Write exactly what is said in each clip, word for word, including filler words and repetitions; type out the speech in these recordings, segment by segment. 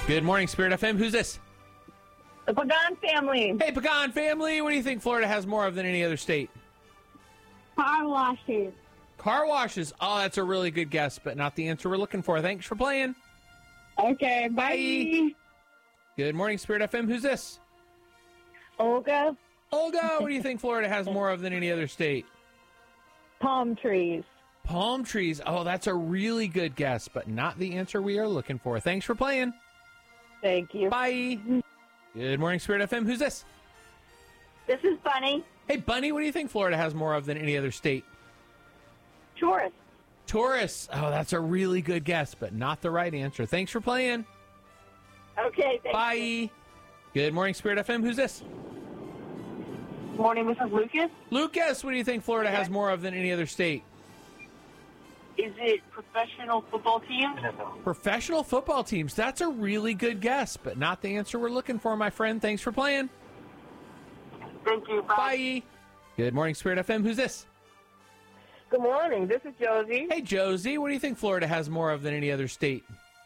Good morning, Spirit F M. Who's this? The Pagan family. Hey, Pagan family. What do you think Florida has more of than any other state? Car washes. Car washes. Oh, that's a really good guess, but not the answer we're looking for. Thanks for playing. Okay, bye. Bye. Good morning, Spirit F M. Who's this? Olga. Olga, what do you think Florida has more of than any other state? Palm trees. Palm trees. Oh, that's a really good guess, but not the answer we are looking for. Thanks for playing. Thank you. Bye. Good morning, Spirit F M. Who's this? This is Bunny. Hey, Bunny, what do you think Florida has more of than any other state? Tourists. Tourists. Oh, that's a really good guess, but not the right answer. Thanks for playing. Okay, thank Bye. you. Good morning, Spirit F M. Who's this? Good morning, Missus Lucas. Lucas, what do you think Florida has more of than any other state? Is it professional football teams? Professional football teams. That's a really good guess, but not the answer we're looking for, my friend. Thanks for playing. Thank you. Bye. Bye. Good morning, Spirit F M. Who's this? Good morning. This is Josie. Hey, Josie. What do you think Florida has more of than any other state?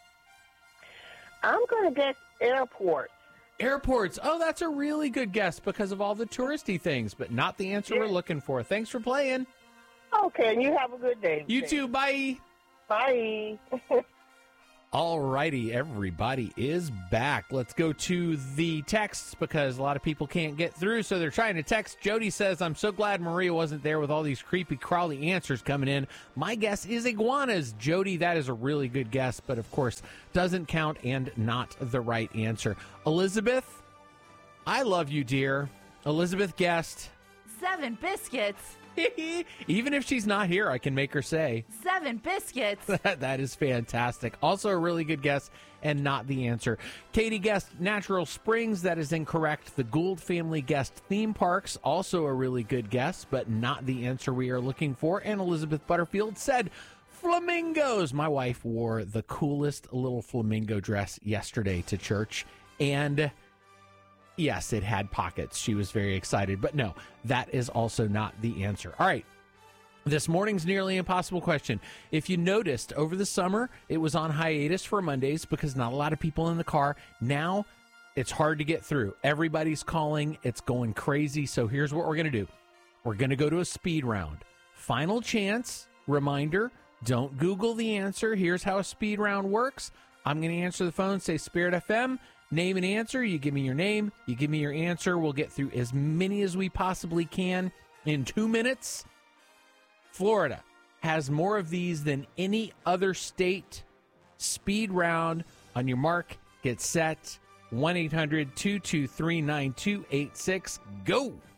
I'm going to guess airports. Airports. Oh, that's a really good guess because of all the touristy things, but not the answer Yeah. we're looking for. Thanks for playing. Okay, and you have a good day. You too. Bye. Bye. All righty, everybody is back. Let's go to the texts because a lot of people can't get through, so they're trying to text. Jody says, I'm so glad Maria wasn't there with all these creepy, crawly answers coming in. My guess is iguanas. Jody, that is a really good guess, but of course, doesn't count and not the right answer. Elizabeth, I love you, dear. Elizabeth guessed. Seven biscuits. Even if she's not here, I can make her say. Seven biscuits. That is fantastic. Also a really good guess and not the answer. Katie guessed Natural Springs. That is incorrect. The Gould family guessed theme parks. Also a really good guess, but not the answer we are looking for. And Elizabeth Butterfield said flamingos. My wife wore the coolest little flamingo dress yesterday to church. And yes, it had pockets. She was very excited. But no, that is also not the answer. All right. This morning's Nearly Impossible question. If you noticed, over the summer, it was on hiatus for Mondays because not a lot of people in the car. Now, it's hard to get through. Everybody's calling. It's going crazy. So here's what we're going to do. We're going to go to a speed round. Final chance. Reminder, don't Google the answer. Here's how a speed round works. I'm going to answer the phone, say Spirit F M. Name and answer. You give me your name. You give me your answer. We'll get through as many as we possibly can in two minutes. Florida has more of these than any other state. Speed round. On your mark, get set. one eight hundred two two three nine two eight six. Go.